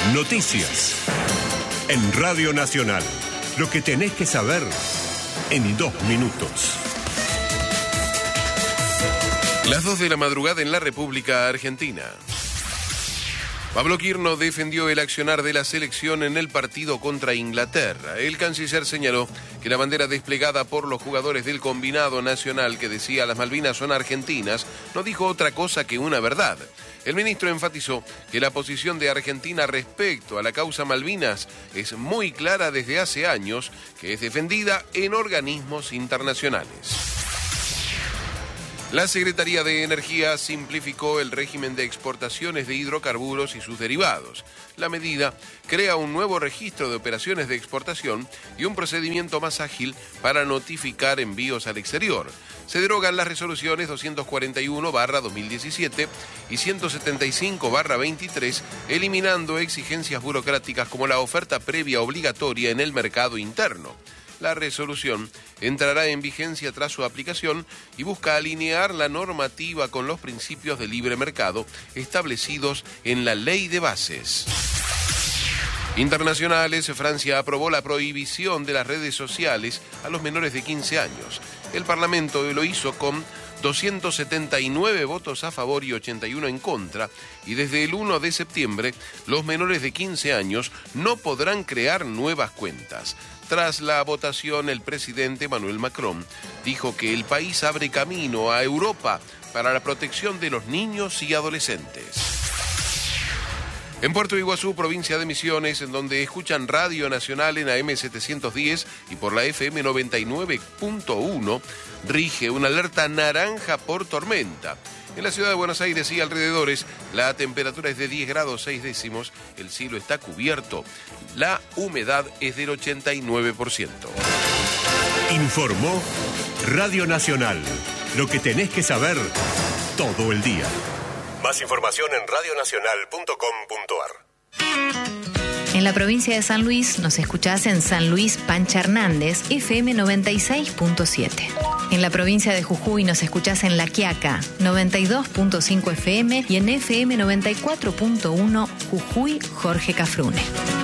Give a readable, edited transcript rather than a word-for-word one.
Noticias. En Radio Nacional. Lo que tenés que saber en 2 minutos. Las 2 de la madrugada en la República Argentina. Pablo Quirno defendió el accionar de la selección en el partido contra Inglaterra. El canciller señaló que la bandera desplegada por los jugadores del combinado nacional que decía las Malvinas son argentinas no dijo otra cosa que una verdad. El ministro enfatizó que la posición de Argentina respecto a la causa Malvinas es muy clara desde hace años, que es defendida en organismos internacionales. La Secretaría de Energía simplificó el régimen de exportaciones de hidrocarburos y sus derivados. La medida crea un nuevo registro de operaciones de exportación y un procedimiento más ágil para notificar envíos al exterior. Se derogan las resoluciones 241/2017 y 175/23, eliminando exigencias burocráticas como la oferta previa obligatoria en el mercado interno. La resolución entrará en vigencia tras su aplicación y busca alinear la normativa con los principios de libre mercado establecidos en la Ley de Bases. Internacionales, Francia aprobó la prohibición de las redes sociales a los menores de 15 años. El Parlamento lo hizo con 279 votos a favor y 81 en contra, y desde el 1 de septiembre los menores de 15 años no podrán crear nuevas cuentas. Tras la votación, el presidente Emmanuel Macron dijo que el país abre camino a Europa para la protección de los niños y adolescentes. En Puerto Iguazú, provincia de Misiones, en donde escuchan Radio Nacional en AM 710 y por la FM 99.1, rige una alerta naranja por tormenta. En la ciudad de Buenos Aires y alrededores, la temperatura es de 10 grados 6 décimos, el cielo está cubierto, la humedad es del 89%. Informó Radio Nacional. Lo que tenés que saber todo el día. Más información en radionacional.com.ar. En la provincia de San Luis nos escuchás en San Luis Pancha Hernández, FM 96.7. En la provincia de Jujuy nos escuchás en La Quiaca, 92.5 FM y en FM 94.1 Jujuy Jorge Cafrune.